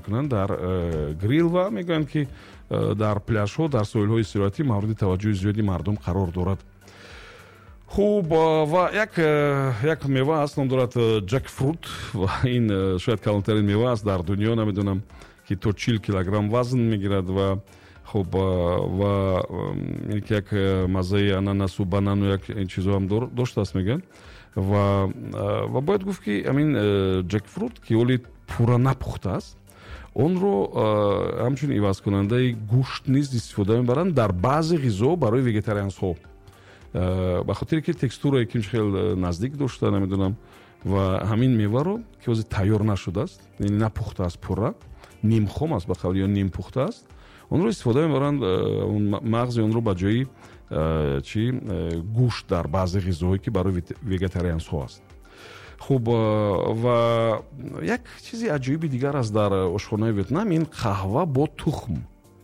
мекунанд дар грил ва мегӯянд ки дар пляжҳо, дар соҳилҳои истироҳатӣ мавриди таваҷҷӯҳи зиёди мардум қарор дорад. хуб, ва як мева аст, ном дорад ҷекфрут ва ин шояд калонтарин мева аст дар дунё. намедонам ки то 40 килограмм вазн мегирад ва хуб ва як маззаи ананасу банану як ин чизо ҳам доштааст мегӯянд. ва бояд гуфт ки амин ҷекфрут ки оли пурра напухтааст, онро ҳамчун ивазкунандаи гӯшт низ истифода мебаранд дар баъзе ғизо барои вегетариансҳо, ба хотире ки текстурае ки хел наздик дошта, намедонам. ва ҳамин меваро ки ҳозир тайёр нашудааст, яъне напухтааст, пурра нимхом аст, ба қавли нимпухтааст, онро истифода мебаранд, мағзи онро ба ҷои чи гӯшт дар баъзе ғизоҳое ки барои вегетариансҳо аст. хуб, ва як чизи аҷоиби дигар аст дар ошхонаи ветнам, ин қаҳва бо тухм.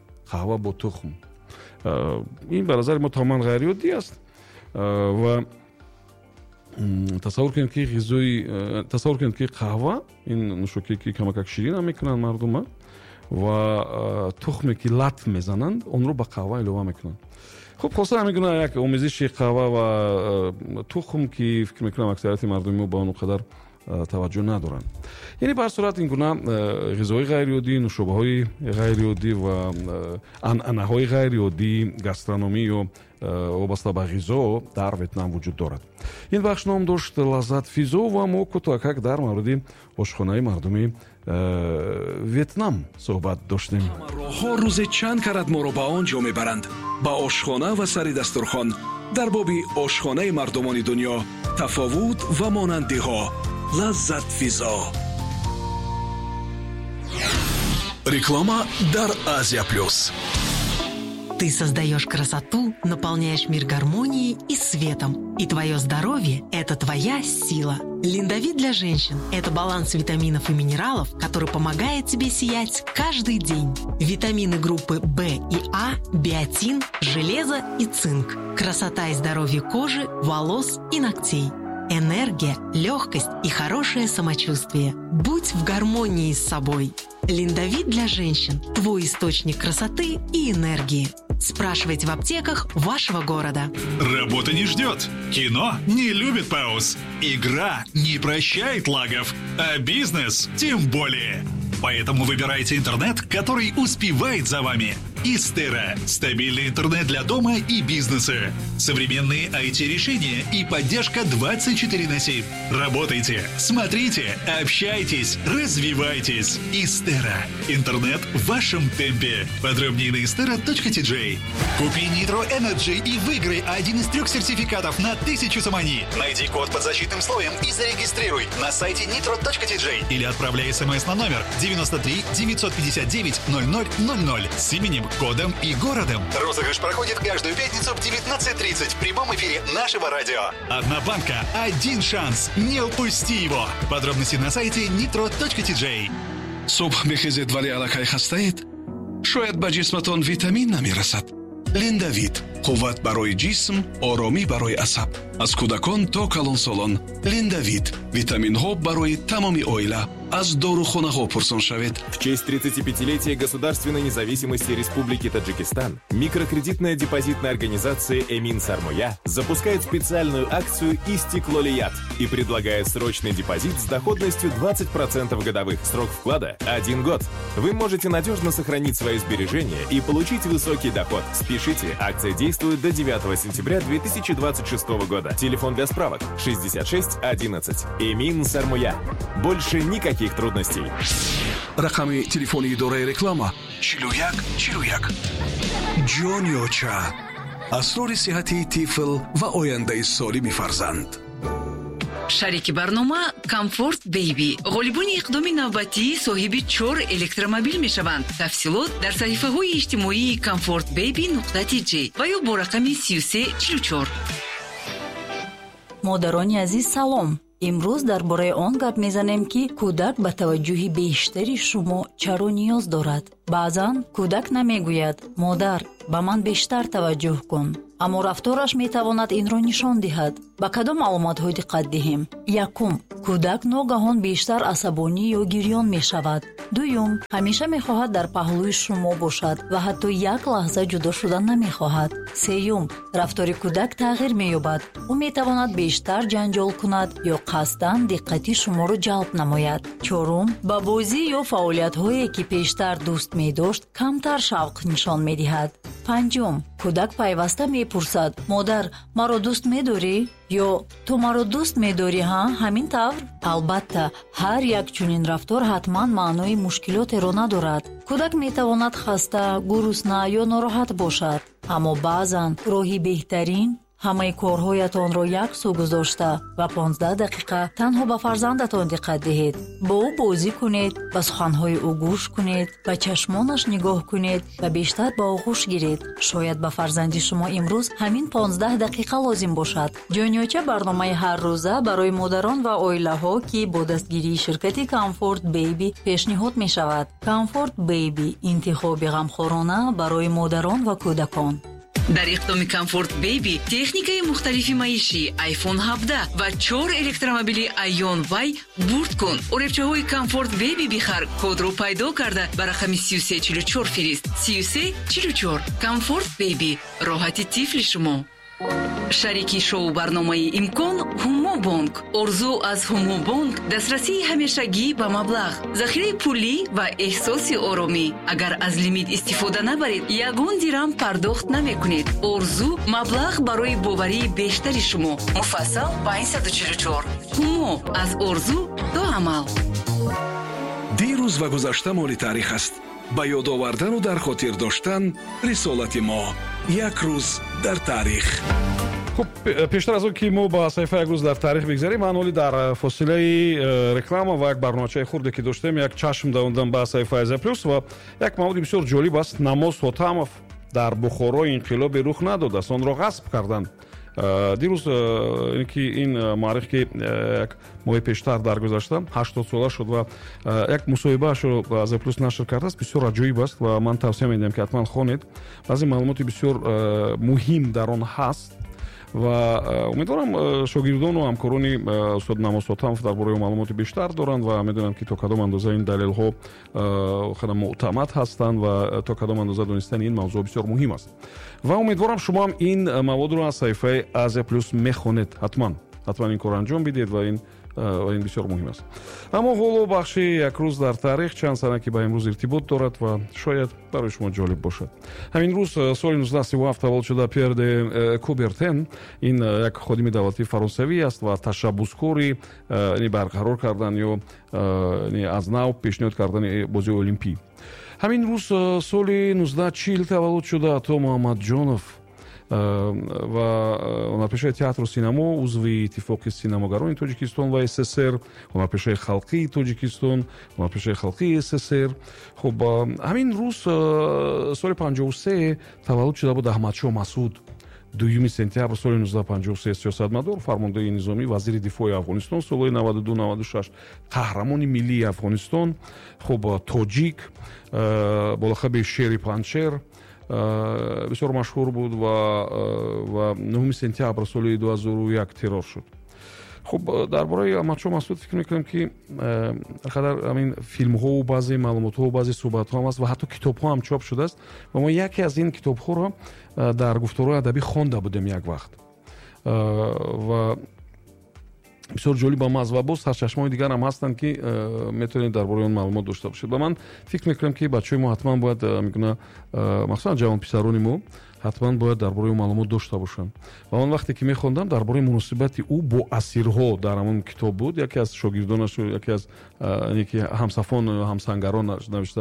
ин ба назари мо тамоман ғайриоддӣ аст. ва тасаввур кунед ки қаҳва, ин нӯшокие ки камакак ширин ҳам мекунанд мардума, ва тухме ки лат мезананд, онро ба қаҳва илова мекунанд. хуб, хоса ҳамин гуна як омезиши қаҳва ва тухм ки фикр мекунам аксарияти мардуми мо ба он қадар таваҷҷӯҳ надоранд. яъне ба ҳар сурат ин гуна ғизои ғайриоддӣ, нушобаҳои ғайриоддӣ ва анъанаҳои ғайриоддӣ, гастрономӣ ё вобаста ба ғизо дар Ветнам вуҷуд дорад. ин бахш ном дошт лаззат физо ва мо кӯтоҳакак дар мавриди ошхонаи мардуми ветнам суҳбат доштем. роҳҳо рӯзе чанд карат моро ба он ҷо мебаранд, ба ошхона ва сари дастурхон. дар боби ошхонаи мардумони дунё тафовут ва монандиҳо. лаззат физо. Реклама дар Азия Плюс. Ты создаешь красоту, наполняешь мир гармонией и светом. И твое здоровье – это твоя сила. Линдавит для женщин – это баланс витаминов и минералов, который помогает тебе сиять каждый день. Витамины группы В и А, биотин, железо и цинк. Красота и здоровье кожи, волос и ногтей. Энергия, легкость и хорошее самочувствие. Будь в гармонии с собой. Линдавит для женщин – твой источник красоты и энергии. Спрашивайте в аптеках вашего города. Работа не ждет. Кино не любит пауз. Игра не прощает лагов. А бизнес тем более. Поэтому выбирайте интернет, который успевает за вами. Истера – стабильный интернет для дома и бизнеса. Современные IT-решения и поддержка 24/7. Работайте, смотрите, общайтесь, развивайтесь. Истера – интернет в вашем темпе. Подробнее на istera.tj. Купи Nitro Energy и выиграй один из 3 сертификатов на 1000 самани. Найди код под защитным слоем и зарегистрируй на сайте nitro.tj или отправляй смс на номер 93 959 0000 с именем, кодом и городом. Розыгрыш проходит каждую пятницу в 19:30 в прямом эфире нашего радио. Одна банка, один шанс. Не упусти его. Подробности на сайте nitro.tj. صبح میخیزید ولی علکه خسته‌اید؟ شاید به جسمتان ویتامین نمیرسد. لینداویت، قوت برای جسم، آرامی برای عصب. از کودکان تا کلانسالان. لینداویت، ویتامین ها برای تمام عائله. از داروخانه‌ها پرسان شوید. В честь 35-летия государственной независимости Республики Таджикистан микрокредитная депозитная организация Эмин Сармоя запускает специальную акцию «Истеклолият» и предлагает срочный депозит с доходностью 20% годовых. Срок вклада – 1 год. Вы можете надежно сохранить свои сбережения и получить высокий доход. Спешите, акция действует до 9 сентября 2026 года. Телефон для справок 66 11. Эмин Сармоя. Больше никаких трудностей. رقم تلفنی اداره رکلام 4141. جونیوچا، اسرار صحتی طفل و آینده سالم فرزند. шарики барнома Comfort Baby ғолибони иқдоми навбатӣ соҳиби 4 электромобил мешаванд. тафсилот дар саҳифаҳои иҷтимоии comfortbaby.tj ва ё бо рақами 3344. модарони азиз салом. имрӯз дар бораи он гап мезанем ки кӯдак ба таваҷҷӯҳи бештари шумо чаро ниёз дорад. баъзан кӯдак намегӯяд: модар, ба ман бештар таваҷҷӯҳ кун. аммо рафтораш метавонад инро нишон диҳад. ба кадом маълумотҳо диққат диҳем? якум, кӯдак ногаҳон бештар асабонӣ ё гирён мешавад. дуюм, ҳамеша мехоҳад дар паҳлӯи шумо бошад ва ҳатто як лаҳза ҷудо шудан намехоҳад. сеюм, рафтори кӯдак тағйир меёбад. ӯ метавонад бештар ҷанҷол кунад ё қасдан диққати шуморо ҷалб намояд. чорум, ба бозӣ ё фаъолиятҳое ки пештар дӯст медошт камтар шавқ нишон медиҳад. панҷум, кӯдак пайваста мепурсад: модар, маро дӯст медорӣ? ё ту маро дӯст медорӣ, ҳа? ҳамин тавр? албатта, ҳар як чунин рафтор ҳатман маънои мушкилотеро надорад. кӯдак метавонад хаста, гурусна ё нороҳат бошад, аммо баъзан роҳи беҳтарин ҳамаи корҳоятонро як су гузошта ва 15 дақиқа танҳо ба фарзандатон диққат диҳед. бо ӯ бозӣ кунед, ба суханҳои ӯ гӯш кунед, ба чашмонаш нигоҳ кунед ва бештар ба оғӯш гиред. шояд ба фарзанди шумо имрӯз ҳамин 15 дақиқа лозим бошад. ҷойнёча барномаи ҳаррӯза барои модарон ва оилаҳо ки бо дастгирии ширкати Comfort Baby пешниҳод мешавад. Comfort Baby, интихоби ғамхорона барои модарон ва кӯдакон. дар иқдоми Comfort Baby техникаи мухталифи маишӣ, iPhone 17 ва 4 электромобили Ion Y бурд кун. оребчаҳои Comfort Baby бихар, кодро пайдо карда ба рақами 3344 фирист. 3344. Comfort Baby, роҳати тифли шумо. шарики шоу барномаи имкон ҳумо бонк. орзу аз ҳумо бонк дастрасии ҳамешагӣ ба маблағ, захираи пулӣ ва эҳсоси оромӣ. агар аз лимит истифода набаред, ягон дирам пардохт намекунед. орзу маблағ барои боварии бештари шумо. муфассал 544. ҳумо аз орзу то амал. дирӯз ва гузашта моли таърих аст. ба ёд овардану дар хотир доштан рисолати мо. як рӯз дар таърих. хуб, пештар аз он ки мо ба саҳифаи як рӯз дар таърих бигзарем, ман оли дар фосилаи реклама ва як барномачаи хурде ки доштем, як чашм давондам ба саҳифаи Азия Плюс ва як мавзӯи бисёр ҷолиб аст. Намоз Хотамов дар Бухоро инқилоби рух надодааст, онро ғасб карданд. дирӯз ки ин муаррих ки як моҳи пештар даргузашта 80 сола шуд ва як мусоҳибаашро Азия Плюс нашр кардааст, бисёр аҷоиб аст ва ман тавсия медиҳам ки ҳатман хонед. баъзе маълумоти бисёр муҳим дар он ҳаст ва умедворам шогирдону ҳамкорони устод Намоз Хотамов дар бораи маълумоти бештар доранд ва медонам ки то кадом андоза ин далелҳо хеле муътамад ҳастанд ва то кадом андоза донистани ин мавзӯъ бисёр муҳим аст. ва умедворам шумо ҳам ин маводро аз саҳифаи Азия Плюс мехонед. ҳатман ин кор анҷом бидед ва ин бисёр муҳим аст. аммо ҳоло бахши як рӯз дар таърих чанд сана ки ба имрӯз иртибот дорад ва шояд барои шумо ҷолиб бошад. ҳамин рӯз соли 1937 таваллуд шуда Пьер де Кубертен, ин як ходими давлатии фаронсавӣ аст ва ташаббускори барқарор кардан ё аз нав пешниҳод кардани бозии олимпӣ. ҳамин рӯз соли 1940 таваллуд шуда Ато Муҳаммадҷонов ва ҳунарпешаи театру синамо, узви иттифоқи синамогарони Тоҷикистон ва СССР, ҳунарпешаи халқии Тоҷикистон, ҳунарпешаи халқии СССР. хуб, ҳамин рӯз соли 53 таваллуд шуда буд Аҳмадшоҳ Масъуд. 2 сентябр соли 1953 сиёсатмадор, фармондеҳи низомӣ, вазири дифои Афғонистон солҳои 92-96, қаҳрамони миллии Афғонистон, хуб, тоҷик, бо лақаби Шери Панчер, бисёр машҳур буд ва 9 сентябр соли 2001 террор шуд. хуб, дар бораи Аҳмадшоҳ Масъуд фикр мекунам ки қадар ҳамин филмҳо, баъзе маълумотҳо, баъзе суҳбатҳо ҳам аст ва ҳатто китобҳо ҳам чоп шудааст ва мо яке аз ин китобҳоро дар гуфторои адабӣ хонда будем як вақт ва бисёр ҷолиб ам аст ва боз сарчашмаҳои дигар ҳам ҳастанд ки метавонед дар бораи он маълумот дошта бошед. ва ман фикр мекунам ки бачаҳои мо ҳатман бояд мегӯна махсусан ҷавонписарони мо ҳатман бояд дар бораи маълумот дошта бошанд. ва он вақте ки мехондам дар бораи муносибати ӯ бо асирҳо дар ҳамон китоб буд, яке аз шогирдонаш, яке аз ҳамсафон ҳамсангарон навишта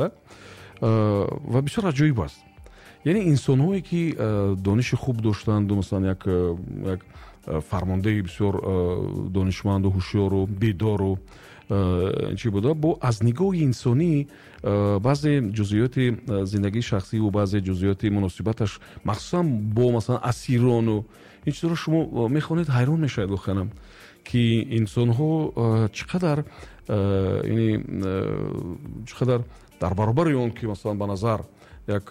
ва бисёр аҷоиб аст. яъне инсонҳое ки дониши хуб доштанду масалан як фармондаи бисёр донишманду ҳушёру бедору чӣ буда, бо аз нигоҳи инсонӣ баъзе ҷузъиёти зиндагии шахсиву баъзе ҷузъиёти муносибаташ махсусан бо масалан асирону ин чизро шумо мехонед, ҳайрон мешавед вохӯянам ки инсонҳо чӣ қадар дар баробари он ки масалан ба назар як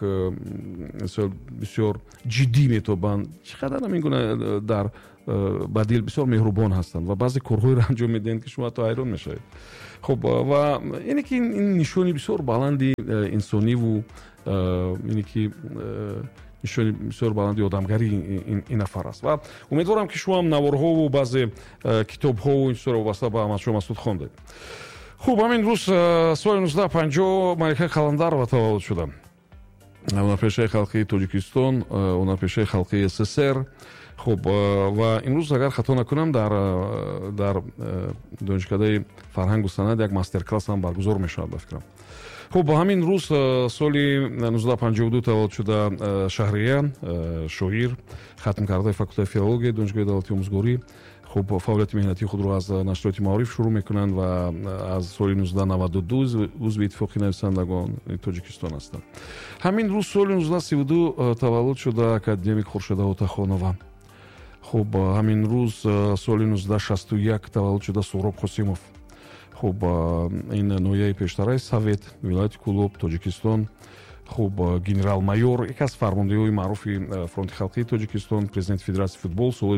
бисёр ҷиддӣ метобанд, чӣ қадар ҳамин гуна дар бадил бисёр меҳрубон ҳастанд ва баъзе корҳоеро анҷом медиҳанд ки шумо ҳатто ҳайрон мешавед. хуб ва ине ки ин нишони бисёр баланди инсониву ине ки нишони бисёр баланди одамгарӣ ин нафар аст ва умедворам ки шумо ҳам наворҳову баъзе китобҳову ин чизоро вобаста ба Аҳмадшоҳ Масъуд хондед. хуб ҳамин рӯз соли 1950 Малика Каландарова таваллуд шуда. ҳунарпешаи халқии Тоҷикистон, ҳунарпешаи халқии СССР. хуб ва имрӯз агар хато накунам дар донишкадаи фарҳангу санъат як мастер-класс ҳам баргузор мешавад ба фикрам. хуб ҳамин рӯз соли 1952 таваллуд шуда Шаҳриян, шоир, хатмкардаи факултаи филология донишгоҳи давлатии омӯзгорӣ. хуб фаъолияти меҳнатии худро аз нашриёти Маориф шурӯъ мекунанд ва аз соли 1992 узви иттифоқи нависандагони Тоҷикистон ҳастанд. ҳамин рӯз соли 1932 таваллуд шуда академик Хуршеда Отахонова. хуб ҳамин рӯз соли 1961 таваллуд шуда Сӯроб Қосимов. хуб ин ноҳияи пештараи Совет, вилояти Кӯлоб, Тоҷикистон. хуб генерал-майор, яке аз фармондеҳои маъруфи фронти халқии Тоҷикистон, президенти Федератсияи футбол соли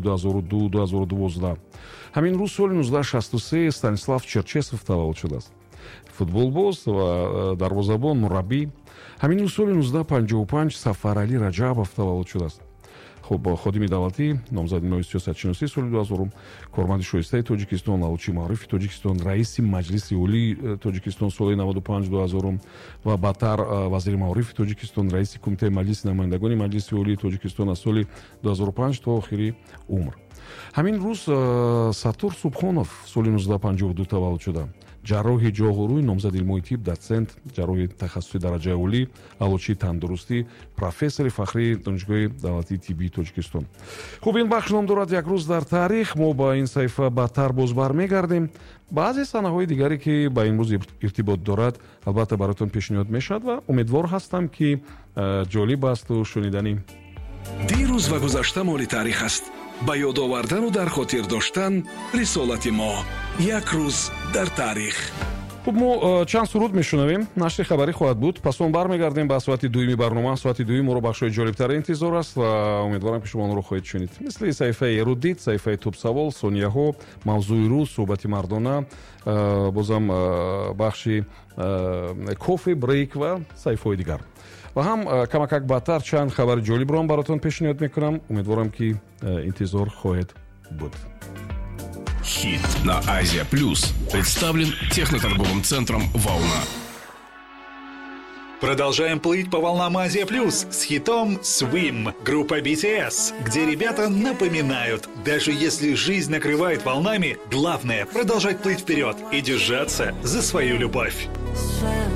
2002-2012. ҳамин рӯз соли 1963 Станислав Черчесов таваллуд шудааст. Футболбоз ва дарвозабон, мураббӣ. ҳамин рӯз соли 1955 Сафарали Раҷабов таваллуд шудааст. хуб ходими давлатӣ, номзади нои сиёсатшиносӣ соли 2000, корманди шоистаи Тоҷикистон, лаучи маърифи Тоҷикистон, раиси маҷлиси олии Тоҷикистон соли 95-2000 ва баъдтар вазири маърифи Тоҷикистон, раиси кумитаи маҷлиси намояндагони маҷлиси олии Тоҷикистон аз соли 2005 то охири умр. ҳамин рӯз Сатур Субҳонов соли 1952 таваллуд шуда. ҷарроҳи ҷоғурӯй, номзади илмҳои тиб, доцент, ҷарроҳи тахассуси дараҷаи олӣ, аълочии тандурустӣ, профессори фахрии донишгоҳи давлатии тиббии Тоҷикистон. хуб ин бахш ном дорад як рӯз дар таърих. мо ба ин саҳифа баъдтар боз бармегардем. баъзе санаҳои дигаре ки ба имрӯз иртибот дорад албатта бароятон пешниҳод мешавад ва умедвор ҳастам ки ҷолиб асту шуниданӣ. дирӯз ва гузашта моли таърих аст. ба ёд овардану дар хотир доштан рисолати мо. як рӯз дар таърих. хуб мо чанд суруд мешунавем. Нашри хабарӣ хоҳад буд. Пас он бармегардем ба соати дуюми барнома. Соати дуюм моро бахшҳои ҷолибтаре интизор аст ва умедворам ки шумо онро хоҳед шунид. мисли саҳифаи эрудит, саҳифаи тӯбсавол, сонияҳо, мавзӯи рӯз, суҳбати мардона, бозам бахши кофе брейк ва саҳифаҳои дигар. ва ҳам камакак баъдтар чанд хабари ҷолибро ҳам баротон пешниҳод мекунам. Умедворам ки интизор хоҳед буд. Хит на Азия Плюс представлен техноторговым центром «Волна». Продолжаем плыть по волнам Азия Плюс с хитом Swim группа BTS, где ребята напоминают, даже если жизнь накрывает волнами, главное продолжать плыть вперед и держаться за свою любовь.